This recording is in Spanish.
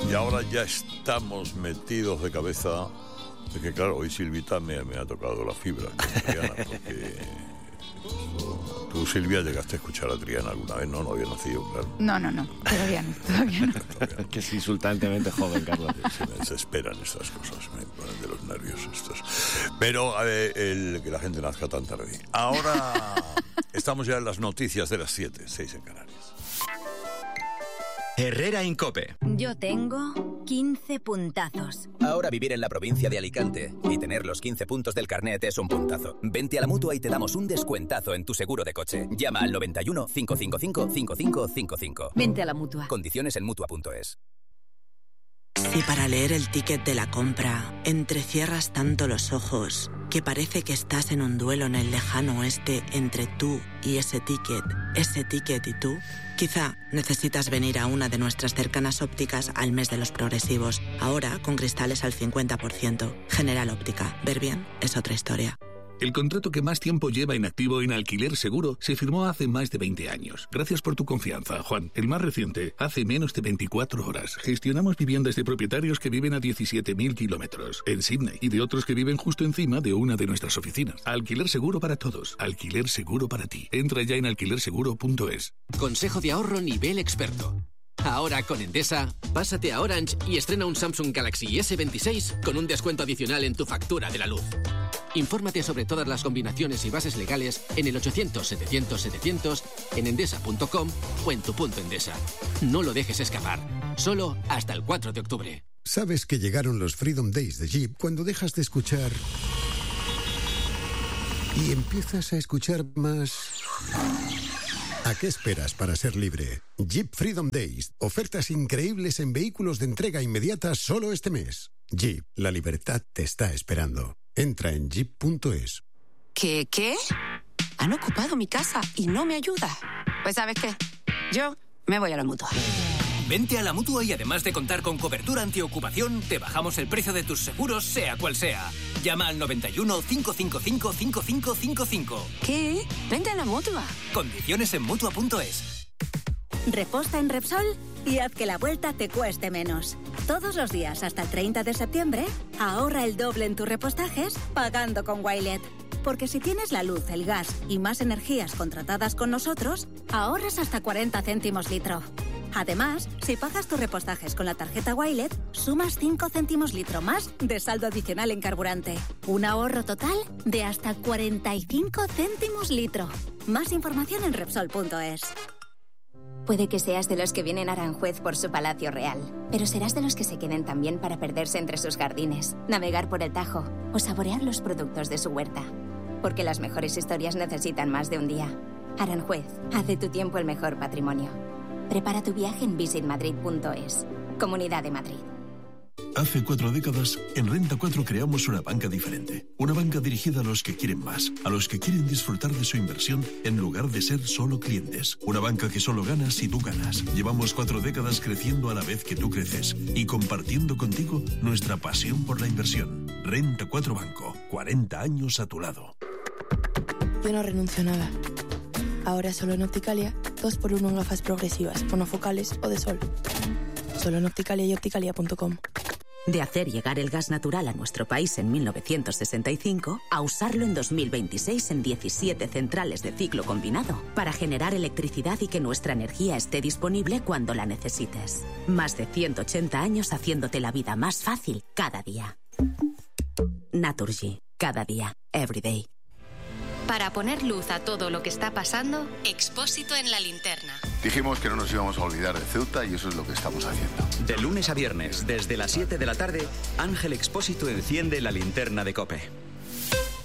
Y ahora ya estamos metidos de cabeza. Es que claro, hoy Silvita me ha tocado la fibra, Triana, porque tú, Silvia, llegaste a escuchar a Triana alguna vez, ¿no? No había nacido, claro. No, todavía no. Que es insultantemente joven, Carlos. Se me desesperan estas cosas, me ponen de los nervios estos. Pero que la gente nazca tan tarde. Ahora estamos ya en las noticias de las 7, 6 en Canarias. Herrera en COPE. Yo tengo 15 puntazos. Ahora vivir en la provincia de Alicante y tener los 15 puntos del carnet es un puntazo. Vente a la Mutua y te damos un descuentazo en tu seguro de coche. Llama al 91 555 5555. Vente a la Mutua. Condiciones en Mutua.es. Si para leer el ticket de la compra entrecierras tanto los ojos que parece que estás en un duelo en el lejano oeste entre tú y ese ticket y tú, quizá necesitas venir a una de nuestras cercanas ópticas al mes de los progresivos. Ahora con cristales al 50%. General Óptica. Ver bien es otra historia. El contrato que más tiempo lleva en activo en Alquiler Seguro se firmó hace más de 20 años. Gracias por tu confianza, Juan. El más reciente, hace menos de 24 horas. Gestionamos viviendas de propietarios que viven a 17.000 kilómetros en Sydney y de otros que viven justo encima de una de nuestras oficinas. Alquiler Seguro para todos. Alquiler Seguro para ti. Entra ya en alquilerseguro.es. Consejo de ahorro nivel experto. Ahora con Endesa, pásate a Orange y estrena un Samsung Galaxy S26 con un descuento adicional en tu factura de la luz. Infórmate sobre todas las combinaciones y bases legales en el 800-700-700, en endesa.com o en tu punto Endesa. No lo dejes escapar. Solo hasta el 4 de octubre. ¿Sabes que llegaron los Freedom Days de Jeep cuando dejas de escuchar y empiezas a escuchar más? ¿A qué esperas para ser libre? Jeep Freedom Days. Ofertas increíbles en vehículos de entrega inmediata solo este mes. Jeep, la libertad te está esperando. Entra en jeep.es. ¿Qué? Han ocupado mi casa y no me ayuda. Pues ¿sabes qué? Yo me voy a la Mutua. Vente a la Mutua y además de contar con cobertura antiocupación, te bajamos el precio de tus seguros, sea cual sea. Llama al 91 555 5555. ¿Qué? Vente a la Mutua. Condiciones en Mutua.es. Reposta en Repsol y haz que la vuelta te cueste menos. Todos los días hasta el 30 de septiembre, ahorra el doble en tus repostajes pagando con Wilet. Porque si tienes la luz, el gas y más energías contratadas con nosotros, ahorras hasta 40 céntimos litro. Además, si pagas tus repostajes con la tarjeta Wilet, sumas 5 céntimos litro más de saldo adicional en carburante. Un ahorro total de hasta 45 céntimos litro. Más información en Repsol.es. Puede que seas de los que vienen a Aranjuez por su palacio real, pero serás de los que se queden también para perderse entre sus jardines, navegar por el Tajo o saborear los productos de su huerta. Porque las mejores historias necesitan más de un día. Aranjuez, haz de tu tiempo el mejor patrimonio. Prepara tu viaje en visitmadrid.es. Comunidad de Madrid. Hace 4 décadas, en Renta 4 creamos una banca diferente. Una banca dirigida a los que quieren más, a los que quieren disfrutar de su inversión en lugar de ser solo clientes. Una banca que solo gana si tú ganas. Llevamos 4 décadas creciendo a la vez que tú creces y compartiendo contigo nuestra pasión por la inversión. Renta 4 Banco, 40 años a tu lado. Yo no renuncio a nada. Ahora solo en Opticalia, 2x1 en gafas progresivas, monofocales o de sol. Solo en Opticalia y opticalia.com. De hacer llegar el gas natural a nuestro país en 1965 a usarlo en 2026 en 17 centrales de ciclo combinado para generar electricidad y que nuestra energía esté disponible cuando la necesites. Más de 180 años haciéndote la vida más fácil cada día. Naturgy. Cada día. Every day. Para poner luz a todo lo que está pasando, Expósito en la linterna. Dijimos que no nos íbamos a olvidar de Ceuta y eso es lo que estamos haciendo. De lunes a viernes, desde las 7 de la tarde, Ángel Expósito enciende la linterna de COPE.